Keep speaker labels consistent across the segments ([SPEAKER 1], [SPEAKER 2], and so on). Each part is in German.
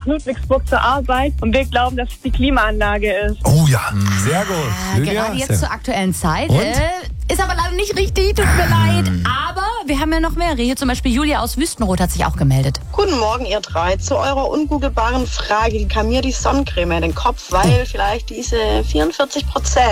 [SPEAKER 1] Ludwigsburg zur Arbeit und wir glauben, dass es die Klimaanlage ist.
[SPEAKER 2] Oh ja, sehr gut. Lydia,
[SPEAKER 3] Gerade jetzt zur aktuellen Zeit.
[SPEAKER 2] Und?
[SPEAKER 3] Ist aber leider nicht richtig, tut mir leid. Aber wir haben ja noch mehrere. Hier zum Beispiel Julia aus Wüstenrot hat sich auch gemeldet.
[SPEAKER 4] Guten Morgen, ihr drei. Zu eurer ungoogelbaren Frage, die kam mir die Sonnencreme in den Kopf, weil vielleicht diese 44%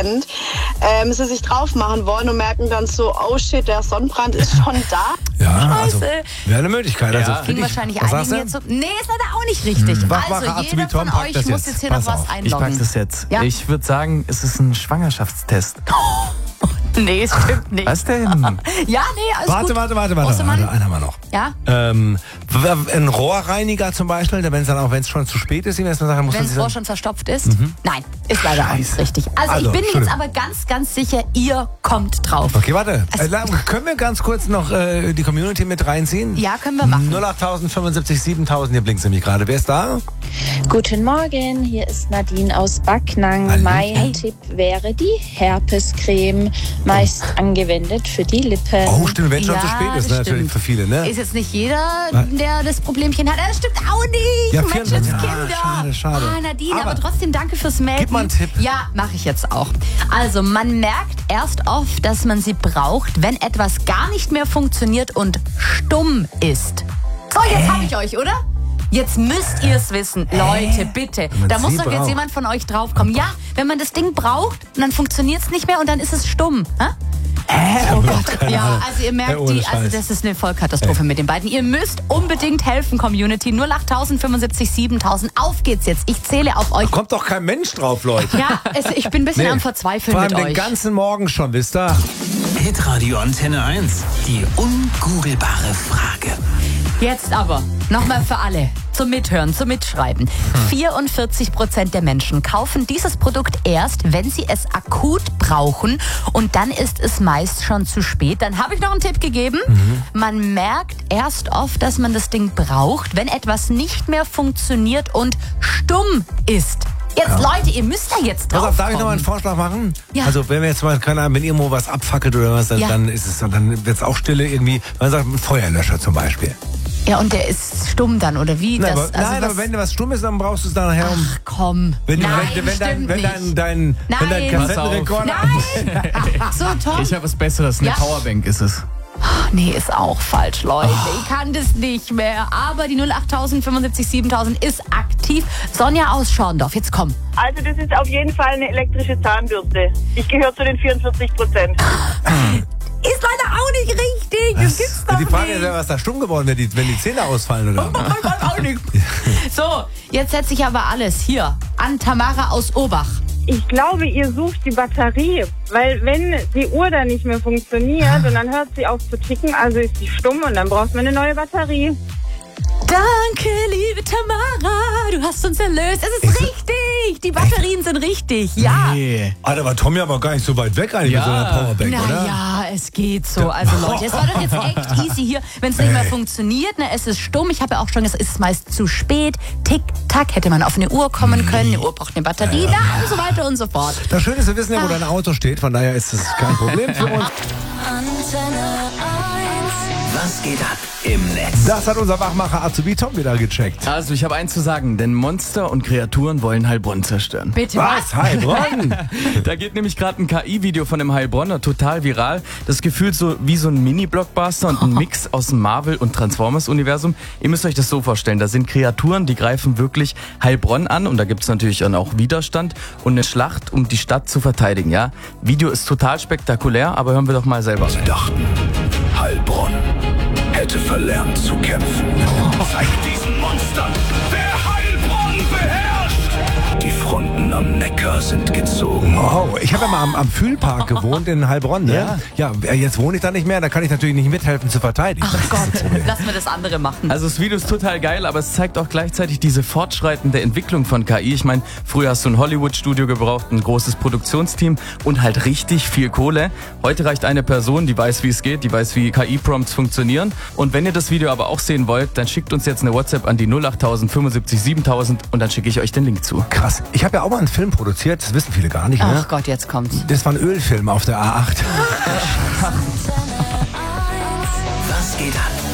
[SPEAKER 4] sie sich drauf machen wollen und merken dann so, oh shit, der Sonnenbrand ist schon da.
[SPEAKER 2] Ja, also
[SPEAKER 3] Scheiße.
[SPEAKER 2] wäre eine Möglichkeit. Also,
[SPEAKER 3] Ging wahrscheinlich
[SPEAKER 2] was
[SPEAKER 3] einigen
[SPEAKER 2] sagst
[SPEAKER 3] jetzt so. Nee, ist leider auch nicht richtig.
[SPEAKER 2] Wachmacher
[SPEAKER 3] Also jeder
[SPEAKER 2] Azubi Tom
[SPEAKER 3] von
[SPEAKER 2] packt
[SPEAKER 3] euch
[SPEAKER 2] das
[SPEAKER 3] muss
[SPEAKER 2] jetzt.
[SPEAKER 3] jetzt hier noch
[SPEAKER 2] Pass
[SPEAKER 3] was
[SPEAKER 2] auf.
[SPEAKER 3] einloggen.
[SPEAKER 5] Ich pack das jetzt.
[SPEAKER 3] Ja?
[SPEAKER 5] Ich würde sagen, es ist ein Schwangerschaftstest.
[SPEAKER 3] Nee, es stimmt nicht.
[SPEAKER 5] Was denn?
[SPEAKER 3] Ja, nee, alles gut.
[SPEAKER 2] Warte.
[SPEAKER 3] Ostermann?
[SPEAKER 2] Einen haben wir noch.
[SPEAKER 3] Ja?
[SPEAKER 2] Ein Rohrreiniger zum Beispiel, wenn es schon zu spät ist, muss man
[SPEAKER 3] Wenn das Rohr schon verstopft ist? Nein, ist leider auch nicht richtig. Also ich bin jetzt aber ganz, ganz sicher, ihr kommt drauf.
[SPEAKER 2] Okay, warte. Können wir ganz kurz noch die Community mit reinziehen?
[SPEAKER 3] Ja, können wir machen.
[SPEAKER 2] 08000 75 7000, hier blinkt nämlich gerade. Wer ist da?
[SPEAKER 6] Guten Morgen, hier ist Nadine aus Backnang.
[SPEAKER 2] Hallo.
[SPEAKER 6] Mein Tipp wäre die Herpescreme, meist angewendet für die Lippen.
[SPEAKER 2] Oh, stimmt, wenn es schon
[SPEAKER 3] Ja,
[SPEAKER 2] zu spät ist,
[SPEAKER 3] das
[SPEAKER 2] natürlich
[SPEAKER 3] stimmt.
[SPEAKER 2] für viele, ne?
[SPEAKER 3] Ist jetzt nicht jeder, der das Problemchen hat. Das stimmt auch nicht.
[SPEAKER 2] Ja,
[SPEAKER 3] Menschenskinder.
[SPEAKER 2] schade.
[SPEAKER 3] Ah, Nadine, aber trotzdem danke fürs Melden.
[SPEAKER 2] Gib mal einen Tipp.
[SPEAKER 3] Ja, mache ich jetzt auch. Also, man merkt erst oft, dass man sie braucht, wenn etwas gar nicht mehr funktioniert und stumm ist. So, jetzt habe ich euch, oder? Jetzt müsst ihr es wissen. Leute, bitte.
[SPEAKER 2] man
[SPEAKER 3] Da muss
[SPEAKER 2] sie
[SPEAKER 3] doch jetzt
[SPEAKER 2] braucht.
[SPEAKER 3] jemand von euch draufkommen. Ja, wenn man das Ding braucht, und dann funktioniert es nicht mehr und dann ist es stumm. Hä? Oh Gott. Ja, also ihr merkt,
[SPEAKER 2] ohne Scheiß.
[SPEAKER 3] das ist eine Vollkatastrophe mit den beiden. Ihr müsst unbedingt helfen, Community. 08000 75 7000. Auf geht's jetzt. Ich zähle auf euch.
[SPEAKER 2] Kommt doch kein Mensch drauf, Leute.
[SPEAKER 3] Ja, ich bin ein bisschen am Verzweifeln
[SPEAKER 2] Vor allem
[SPEAKER 3] mit
[SPEAKER 2] den
[SPEAKER 3] euch.
[SPEAKER 2] ganzen Morgen schon, wisst ihr?
[SPEAKER 7] Hitradio Antenne 1. Die ungoogelbare Frage.
[SPEAKER 3] Jetzt aber nochmal für alle zum Mithören, zum Mitschreiben. 44% der Menschen kaufen dieses Produkt erst, wenn sie es akut brauchen und dann ist es meist schon zu spät. Dann habe ich noch einen Tipp gegeben. Man merkt erst oft, dass man das Ding braucht, wenn etwas nicht mehr funktioniert und stumm ist. Jetzt Leute, ihr müsst da jetzt
[SPEAKER 2] Pass
[SPEAKER 3] drauf
[SPEAKER 2] auf, darf ich noch mal einen
[SPEAKER 3] kommen.
[SPEAKER 2] Vorschlag machen?
[SPEAKER 3] Ja.
[SPEAKER 2] Also wenn wir jetzt mal, keine Ahnung, wenn irgendwo was abfackelt oder was, dann,
[SPEAKER 3] Ja.
[SPEAKER 2] dann ist es, dann wird es auch Stille irgendwie. Man sagt, ein Feuerlöscher zum Beispiel.
[SPEAKER 3] Ja, und der ist stumm dann, oder wie?
[SPEAKER 2] Nein,
[SPEAKER 3] Das,
[SPEAKER 2] aber, aber wenn was stumm ist, dann brauchst du es dann nachher um.
[SPEAKER 3] Ach komm.
[SPEAKER 2] Wenn,
[SPEAKER 3] Nein,
[SPEAKER 2] wenn
[SPEAKER 3] stimmt
[SPEAKER 2] dein
[SPEAKER 3] Nein.
[SPEAKER 2] Kassettenrekorder.
[SPEAKER 3] Nein! So, Tom.
[SPEAKER 5] Ich habe was Besseres. Eine
[SPEAKER 3] Ja.
[SPEAKER 5] Powerbank ist es.
[SPEAKER 3] Nee, ist auch falsch, Leute. Ich kann das nicht mehr. Aber die 08000 75 7000 ist aktiv. Sonja aus Schorndorf, jetzt komm.
[SPEAKER 1] Also das ist auf jeden Fall eine elektrische Zahnbürste. Ich gehöre zu den 44%.
[SPEAKER 3] Ist leider auch nicht richtig. Das gibt's doch
[SPEAKER 2] Die Frage ist
[SPEAKER 3] nicht.
[SPEAKER 2] ja, was da stumm geworden wird, wenn die Zähne ausfallen oder?
[SPEAKER 3] Ich weiß auch nicht. So, jetzt setze ich aber alles hier an Tamara aus Obach.
[SPEAKER 1] Ich glaube, ihr sucht die Batterie, weil wenn die Uhr dann nicht mehr funktioniert und dann hört sie auf zu ticken, also ist sie stumm und dann braucht man eine neue Batterie.
[SPEAKER 3] Danke, liebe Tamara. Du hast uns erlöst. Es ist richtig. Die Batterien sind richtig. Ja.
[SPEAKER 5] Nee.
[SPEAKER 2] Da war Tommy aber gar nicht so weit weg eigentlich mit so einer Powerbank, oder?
[SPEAKER 3] Naja, es geht so. Also Leute, es war doch jetzt echt easy hier. Wenn es nicht mehr funktioniert, ne, es ist stumm. Ich habe ja auch schon gesagt, es ist meist zu spät. Tick-Tack, hätte man auf eine Uhr kommen können. Eine Uhr braucht eine Batterie, und so weiter und so fort.
[SPEAKER 2] Das Schöne ist, wir wissen ja, wo dein Auto steht, von daher ist es kein Problem für uns.
[SPEAKER 7] Was geht ab im Netz?
[SPEAKER 2] Das hat unser Wachmacher Azubi Tom wieder gecheckt.
[SPEAKER 5] Also, ich habe eins zu sagen, denn Monster und Kreaturen wollen Heilbronn zerstören.
[SPEAKER 3] Bitte
[SPEAKER 2] Was? Heilbronn?
[SPEAKER 5] Da geht nämlich gerade ein KI-Video von dem Heilbronner total viral. Das gefühlt so wie so ein Mini-Blockbuster und ein Mix aus dem Marvel- und Transformers-Universum. Ihr müsst euch das so vorstellen, da sind Kreaturen, die greifen wirklich Heilbronn an und da gibt es natürlich dann auch Widerstand und eine Schlacht, um die Stadt zu verteidigen. Ja, Video ist total spektakulär, aber hören wir doch mal selber.
[SPEAKER 7] Sie dachten, Heilbronn hätte verlernt zu kämpfen. Zeig diesen Monstern, wer Heilbronn beherrscht! Die Fronten am Neckar sind gezogen.
[SPEAKER 2] Wow, ich habe ja mal am Fühlpark gewohnt in Heilbronn. Ne? Ja, jetzt wohne ich da nicht mehr, da kann ich natürlich nicht mithelfen zu verteidigen.
[SPEAKER 3] Ach Gott, lass mir das andere machen.
[SPEAKER 5] Also das Video ist total geil, aber es zeigt auch gleichzeitig diese fortschreitende Entwicklung von KI. Ich meine, früher hast du ein Hollywood-Studio gebraucht, ein großes Produktionsteam und halt richtig viel Kohle. Heute reicht eine Person, die weiß, wie es geht, die weiß, wie KI-Prompts funktionieren. Und wenn ihr das Video aber auch sehen wollt, dann schickt uns jetzt eine WhatsApp an die 08000 75 7000 und dann schicke ich euch den Link zu.
[SPEAKER 2] Krass. Ich habe ja auch mal einen Film produziert, das wissen viele gar nicht. Ne?
[SPEAKER 3] Ach Gott, jetzt kommt's.
[SPEAKER 2] Das war ein Ölfilm auf der A8.
[SPEAKER 7] Was geht ab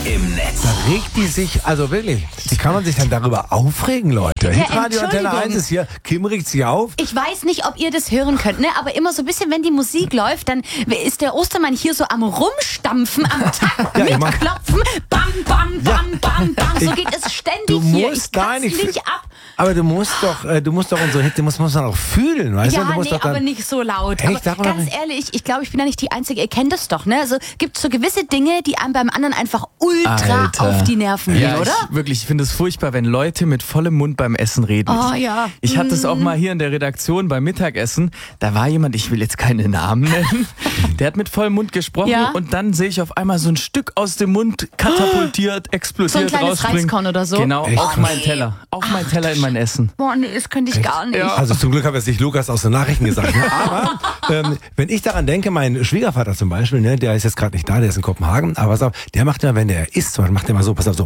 [SPEAKER 7] im Netz.
[SPEAKER 2] Da regt die sich, also wirklich, wie kann man sich dann darüber aufregen, Leute? Hitradio Antenne 1 ist hier, Kim regt sich auf.
[SPEAKER 3] Ich weiß nicht, ob ihr das hören könnt, ne? Aber immer so ein bisschen, wenn die Musik läuft, dann ist der Ostermann hier so am Rumstampfen, am Takt mit Klopfen. Bam, bam, bam, bam, bam. So geht es ständig hier. Ich kann's nicht ab.
[SPEAKER 2] Aber du musst doch unsere Hits, muss man auch fühlen, weißt du?
[SPEAKER 3] Ja,
[SPEAKER 2] Du musst
[SPEAKER 3] nee,
[SPEAKER 2] doch dann,
[SPEAKER 3] aber nicht so laut.
[SPEAKER 2] Echt?
[SPEAKER 3] Aber ganz ehrlich, ich glaube, ich bin ja nicht die Einzige. Ihr kennt das doch, ne? Also gibt so gewisse Dinge, die einem beim anderen einfach ultra auf die Nerven gehen, oder?
[SPEAKER 5] Ich finde es furchtbar, wenn Leute mit vollem Mund beim Essen reden.
[SPEAKER 3] Oh ja.
[SPEAKER 5] Ich hatte es auch mal hier in der Redaktion beim Mittagessen. Da war jemand, ich will jetzt keine Namen nennen, der hat mit vollem Mund gesprochen und dann sehe ich auf einmal so ein Stück aus dem Mund katapultiert, explodiert,
[SPEAKER 3] so ein kleines
[SPEAKER 5] rausspringen.
[SPEAKER 3] Reiskorn oder so?
[SPEAKER 5] Genau, auf meinen Teller. Auf meinen Teller in mein Essen.
[SPEAKER 3] Boah, nee, das könnte ich gar nicht.
[SPEAKER 5] Ja.
[SPEAKER 2] Also zum Glück habe jetzt nicht Lukas aus den Nachrichten gesagt. Ne? Aber wenn ich daran denke, mein Schwiegervater zum Beispiel, ne, der ist jetzt gerade nicht da, der ist in Kopenhagen, aber pass auf, der macht immer, wenn der isst, macht der mal so, pass auf, so.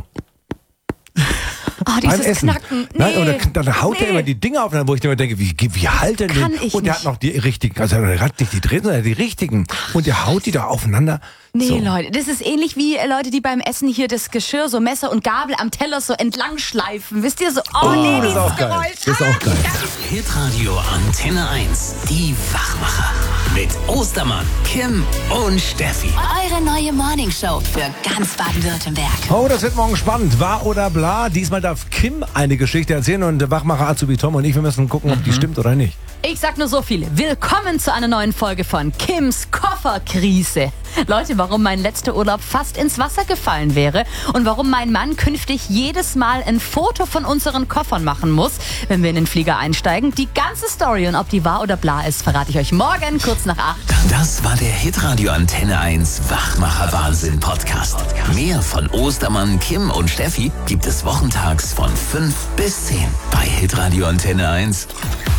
[SPEAKER 3] Oh, dieses Knacken. Nee.
[SPEAKER 2] Nein, und dann haut er immer die Dinge auf, wo ich immer denke, wie halt denn
[SPEAKER 3] Kann
[SPEAKER 2] den?
[SPEAKER 3] ich
[SPEAKER 2] Und der
[SPEAKER 3] nicht.
[SPEAKER 2] hat noch die richtigen, also er hat nicht die dritten, sondern die richtigen. Und der haut die da aufeinander.
[SPEAKER 3] Nee,
[SPEAKER 2] so.
[SPEAKER 3] Leute, das ist ähnlich wie Leute, die beim Essen hier das Geschirr, so Messer und Gabel am Teller so entlang schleifen. Wisst ihr so? Oh nee,
[SPEAKER 2] das ist auch geil.
[SPEAKER 3] Geräusch.
[SPEAKER 2] Das ist auch geil.
[SPEAKER 7] Hitradio Antenne 1. Die Wachmacher. Mit Ostermann, Kim und Steffi.
[SPEAKER 3] Eure neue Morningshow für ganz Baden-Württemberg.
[SPEAKER 2] Oh, das wird morgen spannend. Wahr oder bla? Diesmal darf Kim eine Geschichte erzählen und der Wachmacher Azubi Tom und ich, wir müssen gucken, ob die stimmt oder nicht.
[SPEAKER 3] Ich sag nur so viel. Willkommen zu einer neuen Folge von Kims Kofferkrise. Leute, warum mein letzter Urlaub fast ins Wasser gefallen wäre und warum mein Mann künftig jedes Mal ein Foto von unseren Koffern machen muss, wenn wir in den Flieger einsteigen. Die ganze Story und ob die wahr oder bla ist, verrate ich euch morgen kurz nach 8.
[SPEAKER 7] Das war der Hitradio Antenne 1 Wachmacher Wahnsinn Podcast. Mehr von Ostermann, Kim und Steffi gibt es wochentags von 5 bis 10 bei Hitradio Antenne 1.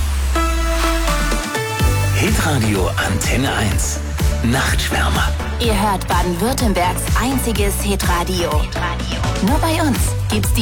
[SPEAKER 7] Hitradio Antenne 1. Nachtschwärmer.
[SPEAKER 8] Ihr hört Baden-Württembergs einziges Hitradio. Nur bei uns gibt's die